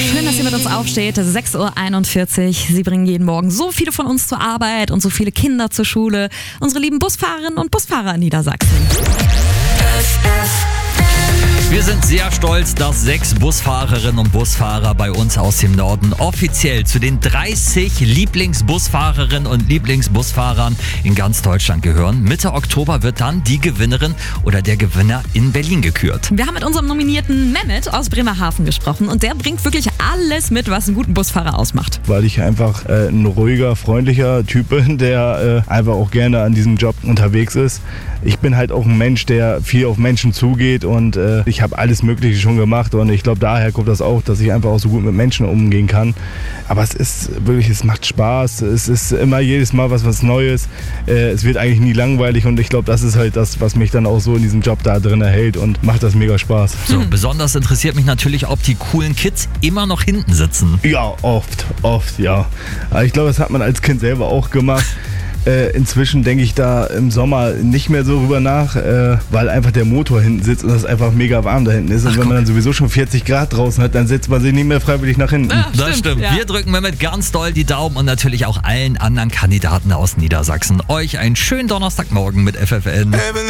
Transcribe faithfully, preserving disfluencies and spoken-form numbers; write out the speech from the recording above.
Schön, dass ihr mit uns aufsteht. sechs Uhr einundvierzig. Sie bringen jeden Morgen so viele von uns zur Arbeit und so viele Kinder zur Schule. Unsere lieben Busfahrerinnen und Busfahrer in Niedersachsen. Wir sind sehr stolz, dass sechs Busfahrerinnen und Busfahrer bei uns aus dem Norden offiziell zu den dreißig Lieblingsbusfahrerinnen und Lieblingsbusfahrern in ganz Deutschland gehören. Mitte Oktober wird dann die Gewinnerin oder der Gewinner in Berlin gekürt. Wir haben mit unserem Nominierten Mehmet aus Bremerhaven gesprochen und der bringt wirklich alles mit, was einen guten Busfahrer ausmacht. Weil ich einfach äh, ein ruhiger, freundlicher Typ bin, der äh, einfach auch gerne an diesem Job unterwegs ist. Ich bin halt auch ein Mensch, der viel auf Menschen zugeht und äh, ich habe alles Mögliche schon gemacht und ich glaube, daher kommt das auch, dass ich einfach auch so gut mit Menschen umgehen kann. Aber es ist wirklich, es macht Spaß, es ist immer jedes Mal was, was Neues, äh, es wird eigentlich nie langweilig und ich glaube, das ist halt das, was mich dann auch so in diesem Job da drin erhält und macht das mega Spaß. So, besonders interessiert mich natürlich, ob die coolen Kids immer noch hinten sitzen. Ja, oft, oft, ja. Aber ich glaube, das hat man als Kind selber auch gemacht. Äh, inzwischen denke ich da im Sommer nicht mehr so rüber nach, äh, weil einfach der Motor hinten sitzt und es einfach mega warm da hinten ist. Und Ach, wenn man dann sowieso schon vierzig Grad draußen hat, dann setzt man sich nicht mehr freiwillig nach hinten. Ja, das stimmt. Ja. Wir drücken Mehmet ganz doll die Daumen und natürlich auch allen anderen Kandidaten aus Niedersachsen. Euch einen schönen Donnerstagmorgen mit F F N.